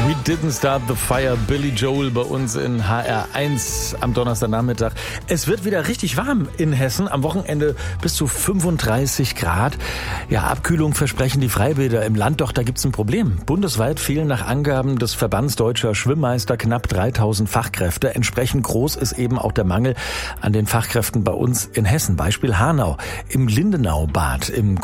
We Didn't Start the Fire, Billy Joel bei uns in HR1 am Donnerstagnachmittag. Es wird wieder richtig warm in Hessen. Am Wochenende bis zu 35 Grad. Ja, Abkühlung versprechen die Freibäder im Land, doch da gibt's ein Problem. Bundesweit fehlen nach Angaben des Verbands Deutscher Schwimmmeister knapp 3000 Fachkräfte. Entsprechend groß ist eben auch der Mangel an den Fachkräften bei uns in Hessen. Beispiel Hanau. Im Lindenau-Bad im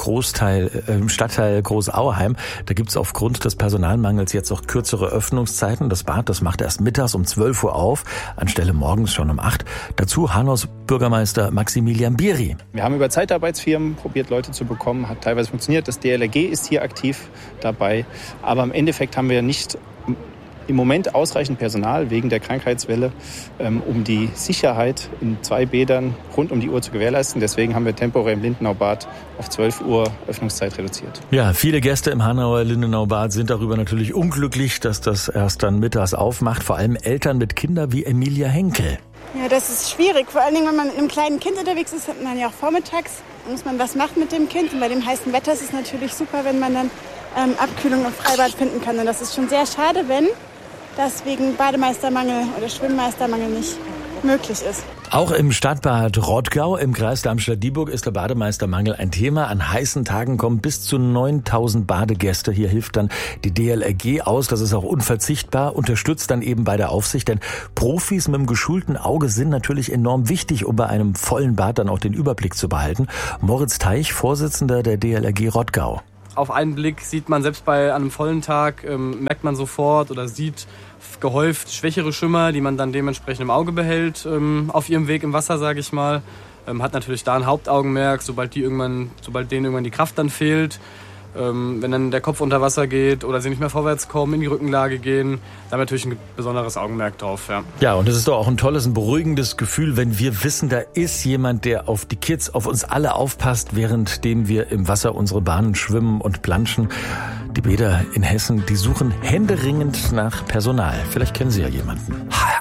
Stadtteil Großauheim. Da gibt's aufgrund des Personalmangels jetzt auch kürzere Öffnungszeiten. Das Bad, das macht erst mittags um 12 Uhr auf, anstelle morgens schon um 8. Dazu Hanaus Bürgermeister Maximilian Bieri. Wir haben über Zeitarbeitsfirmen probiert, Leute zu bekommen. Hat teilweise funktioniert. Das DLRG ist hier aktiv dabei. Aber im Endeffekt haben wir nicht im Moment ausreichend Personal wegen der Krankheitswelle, um die Sicherheit in 2 Bädern rund um die Uhr zu gewährleisten. Deswegen haben wir temporär im Lindenau-Bad auf 12 Uhr Öffnungszeit reduziert. Ja, viele Gäste im Hanauer Lindenau-Bad sind darüber natürlich unglücklich, dass das erst dann mittags aufmacht. Vor allem Eltern mit Kindern wie Emilia Henkel. Ja, das ist schwierig. Vor allen Dingen, wenn man mit einem kleinen Kind unterwegs ist, hat man ja auch vormittags, muss man was machen mit dem Kind. Und bei dem heißen Wetter ist es natürlich super, wenn man dann Abkühlung im Freibad finden kann. Und das ist schon sehr schade, wenn das wegen Bademeistermangel oder Schwimmmeistermangel nicht möglich ist. Auch im Stadtbad Rottgau im Kreis Darmstadt-Dieburg ist der Bademeistermangel ein Thema. An heißen Tagen kommen bis zu 9000 Badegäste. Hier hilft dann die DLRG aus. Das ist auch unverzichtbar, unterstützt dann eben bei der Aufsicht. Denn Profis mit dem geschulten Auge sind natürlich enorm wichtig, um bei einem vollen Bad dann auch den Überblick zu behalten. Moritz Teich, Vorsitzender der DLRG Rottgau. Auf einen Blick sieht man selbst bei einem vollen Tag, merkt man sofort oder sieht gehäuft schwächere Schimmer, die man dann dementsprechend im Auge behält, auf ihrem Weg im Wasser, sage ich mal. Hat natürlich da ein Hauptaugenmerk, sobald denen irgendwann die Kraft dann fehlt. Wenn dann der Kopf unter Wasser geht oder sie nicht mehr vorwärts kommen, in die Rückenlage gehen, da haben wir natürlich ein besonderes Augenmerk drauf. Ja, und es ist doch auch ein tolles, ein beruhigendes Gefühl, wenn wir wissen, da ist jemand, der auf die Kids, auf uns alle aufpasst, währenddem wir im Wasser unsere Bahnen schwimmen und planschen. Die Bäder in Hessen, die suchen händeringend nach Personal. Vielleicht kennen Sie ja jemanden.